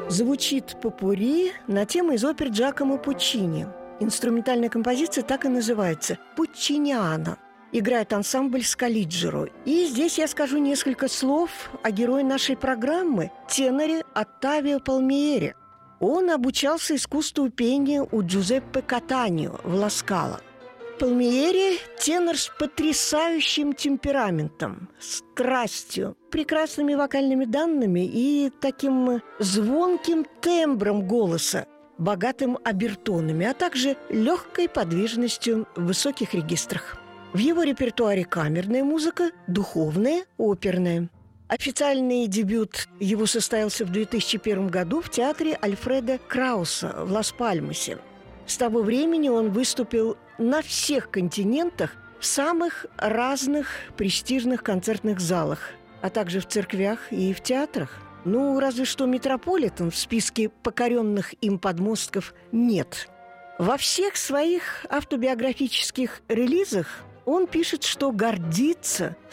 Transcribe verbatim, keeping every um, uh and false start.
Звучит попурри на тему из опер Джакомо Пуччини. Инструментальная композиция так и называется «Пуччиниана». Играет ансамбль «Скалиджеро». И здесь я скажу несколько слов о герое нашей программы, теноре Оттавио Пальмиери. Он обучался искусству пения у Джузеппе Катанио в Ла Скала. Пальмиери – тенор с потрясающим темпераментом, страстью, прекрасными вокальными данными и таким звонким тембром голоса, богатым обертонами, а также легкой подвижностью в высоких регистрах. В его репертуаре камерная музыка, духовная, оперная. Официальный дебют его состоялся в две тысячи первом году в театре Альфреда Крауса в Лас-Пальмасе. С того времени он выступил на всех континентах в самых разных престижных концертных залах, а также в церквях и в театрах. Ну, разве что Метрополитен в списке покоренных им подмостков нет. Во всех своих автобиографических релизах он пишет, что гордится